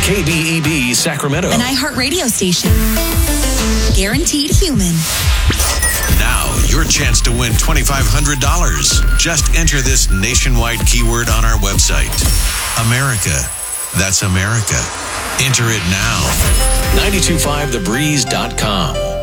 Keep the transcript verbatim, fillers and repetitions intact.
K B E B Sacramento. An iHeartRadio station. Guaranteed human. Now, your chance to win twenty-five hundred dollars. Just enter this nationwide keyword on our website. America. That's America. Enter it now. nine two five the breeze dot com.